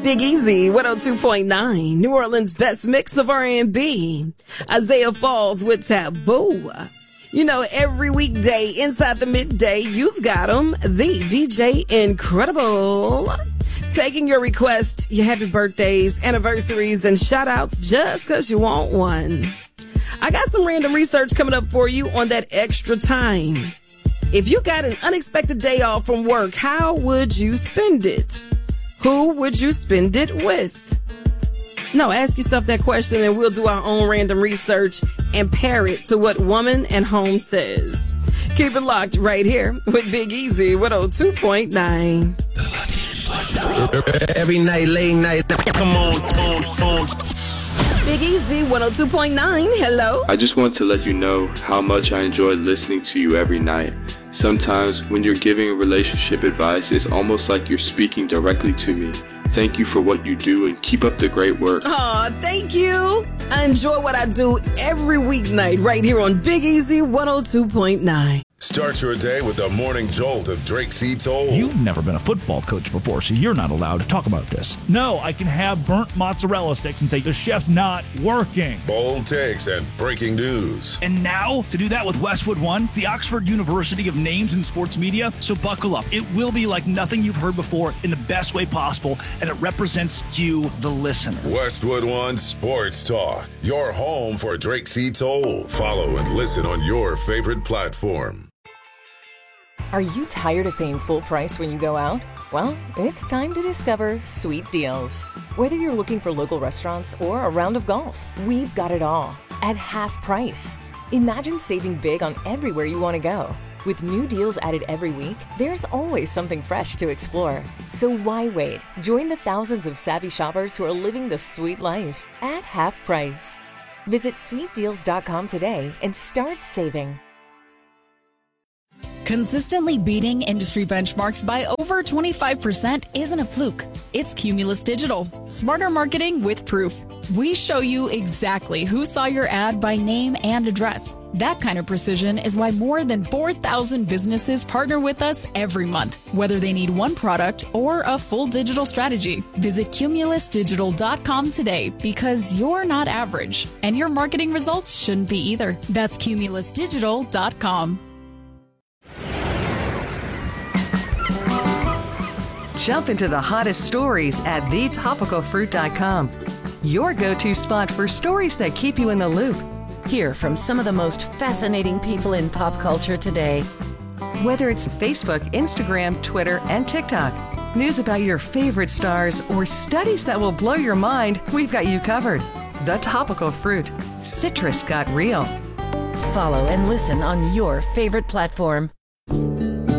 Big Easy, 102.9, New Orleans' best mix of R&B. Isaiah Falls with Taboo. You know, every weekday inside the midday, you've got them, the DJ Incredible. Taking your request, your happy birthdays, anniversaries, and shout-outs just because you want one. I got some random research coming up for you on that extra time. If you got an unexpected day off from work, how would you spend it? Who would you spend it with? No, ask yourself that question and we'll do our own random research and pair it to what Woman and Home says. Keep it locked right here with Big Easy 102.9. Every night, late night. Come on. Big Easy 102.9. Hello. I just want to let you know how much I enjoy listening to you every night. Sometimes when you're giving relationship advice, it's almost like you're speaking directly to me. Thank you for what you do and keep up the great work. Aw, thank you. I enjoy what I do every weeknight right here on Big Easy 102.9. Start your day with the morning jolt of Drake C. Toll. You've never been a football coach before, so you're not allowed to talk about this. No, I can have burnt mozzarella sticks and say the chef's not working. Bold takes and breaking news. And now, to do that with Westwood One, the Oxford University of Names in Sports Media. So buckle up. It will be like nothing you've heard before in the best way possible, and it represents you, the listener. Westwood One Sports Talk, your home for Drake C. Toll. Follow and listen on your favorite platform. Are you tired of paying full price when you go out? Well, it's time to discover Sweet Deals. Whether you're looking for local restaurants or a round of golf, we've got it all at half price. Imagine saving big on everywhere you want to go. With new deals added every week, there's always something fresh to explore. So why wait? Join the thousands of savvy shoppers who are living the sweet life at half price. Visit sweetdeals.com today and start saving. Consistently beating industry benchmarks by over 25% isn't a fluke. It's Cumulus Digital. Smarter marketing with proof. We show you exactly who saw your ad by name and address. That kind of precision is why more than 4,000 businesses partner with us every month, whether they need one product or a full digital strategy. Visit cumulusdigital.com today because you're not average, and your marketing results shouldn't be either. That's cumulusdigital.com. Jump into the hottest stories at thetopicalfruit.com. Your go-to spot for stories that keep you in the loop. Hear from some of the most fascinating people in pop culture today. Whether it's Facebook, Instagram, Twitter, and TikTok, news about your favorite stars, or studies that will blow your mind, we've got you covered. The Topical Fruit. Citrus got real. Follow and listen on your favorite platform.